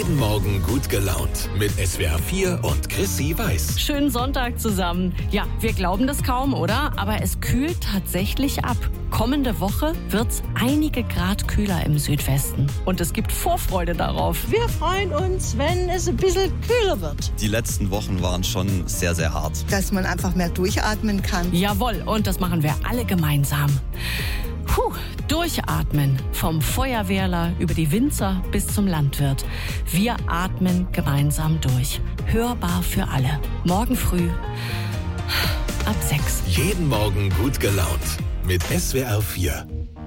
Jeden Morgen gut gelaunt mit SWR 4 und Chrissy Weiß. Schönen Sonntag zusammen. Ja, wir glauben das kaum, oder? Aber es kühlt tatsächlich ab. Kommende Woche wird's einige Grad kühler im Südwesten. Und es gibt Vorfreude darauf. Wir freuen uns, wenn es ein bisschen kühler wird. Die letzten Wochen waren schon sehr, sehr hart. Dass man einfach mehr durchatmen kann. Jawohl, und das machen wir alle gemeinsam. Durchatmen. Vom Feuerwehrler über die Winzer bis zum Landwirt. Wir atmen gemeinsam durch. Hörbar für alle. Morgen früh ab 6. Jeden Morgen gut gelaunt mit SWR 4.